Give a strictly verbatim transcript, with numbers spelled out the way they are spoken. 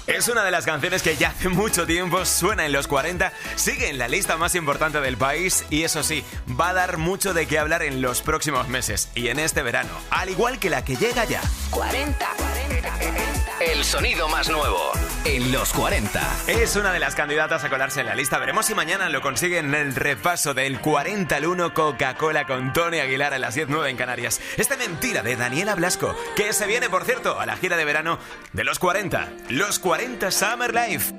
Es una de las canciones que ya hace mucho tiempo suena en los cuarenta, sigue en la lista más importante del país y eso sí, va a dar mucho de qué hablar en los próximos meses y en este verano, al igual que la que llega ya. cuarenta. El sonido más nuevo en los cuarenta. Es una de las candidatas a colarse en la lista. Veremos si mañana lo consiguen en el repaso del cuarenta al uno Coca-Cola con Tony Aguilar a las diez nueve en Canarias. Esta mentira de Daniela Blasco, que se viene, por cierto, a la gira de verano de los cuarenta. Los cuarenta Summer Life.